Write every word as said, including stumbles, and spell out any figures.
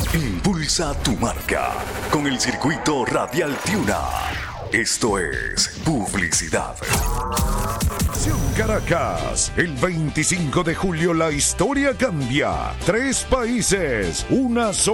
Impulsa tu marca con el circuito Radial Tiuna. Esto es publicidad. Caracas, el veinticinco de julio la historia cambia. Tres países, una sola.